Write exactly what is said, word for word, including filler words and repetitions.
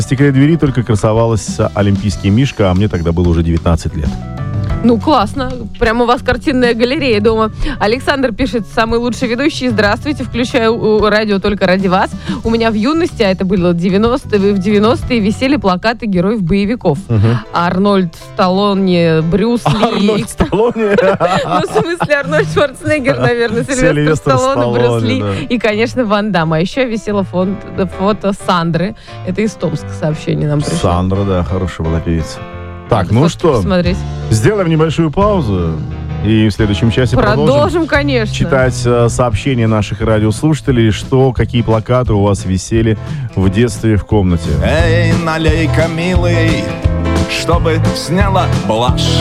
В стекле двери только красовался олимпийский мишка, а мне тогда было уже девятнадцать лет. Ну, классно. Прямо у вас картинная галерея дома. Александр пишет: самый лучший ведущий. Здравствуйте, включаю радио только ради вас. У меня в юности, а это было девяностые, в девяностые, висели плакаты героев-боевиков. Угу. Арнольд Сталлоне, Брюс Ли. Арнольд Сталлоне? Ну, в смысле, Арнольд Шварценеггер, наверное, Сильвестр Сталлоне, Брюс Ли. И, конечно, Ван Дамм. А еще висело фото Сандры. Это из Томска сообщение нам пришло. Сандра, да, хорошая была певица. Так, ну Вот что, посмотреть. Сделаем небольшую паузу и в следующем часе Продолжим, продолжим конечно. читать э, сообщения наших радиослушателей, что, какие плакаты у вас висели в детстве в комнате. Эй, налей-ка, милый, чтобы сняла блажь.